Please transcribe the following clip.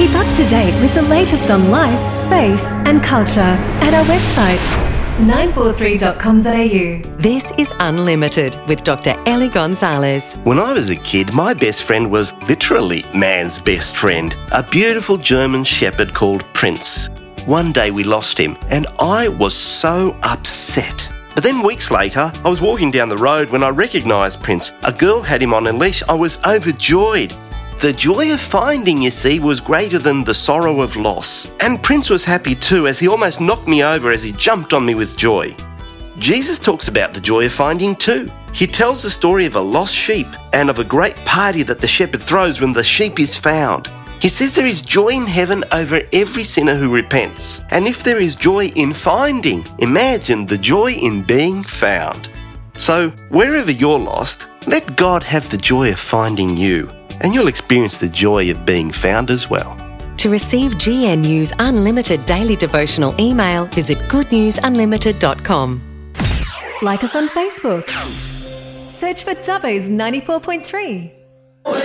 Keep up to date with the latest on life, faith and culture at our website 943.com.au. This is Unlimited with Dr. Ellie Gonzalez. When I was a kid, my best friend was literally man's best friend, a beautiful German shepherd called Prince. One day we lost him, and I was so upset. But then weeks later, I was walking down the road when I recognised Prince. A girl had him on a leash. I was overjoyed. The joy of finding, you see, was greater than the sorrow of loss. And Prince was happy too, as he almost knocked me over as he jumped on me with joy. Jesus talks about the joy of finding too. He tells the story of a lost sheep and of a great party that the shepherd throws when the sheep is found. He says there is joy in heaven over every sinner who repents. And if there is joy in finding, imagine the joy in being found. So, wherever you're lost, let God have the joy of finding you, and you'll experience the joy of being found as well. To receive GNU's Unlimited Daily Devotional email, visit goodnewsunlimited.com. Like us on Facebook. Search for Dubbo's 94.3.